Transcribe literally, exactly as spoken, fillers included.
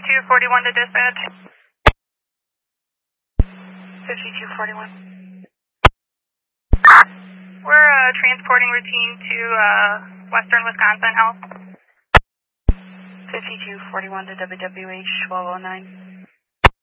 fifty-two forty-one to dispatch. fifty-two forty-one. We're uh, transporting routine to uh, Western Wisconsin Health. fifty-two forty-one to W W H twelve oh nine.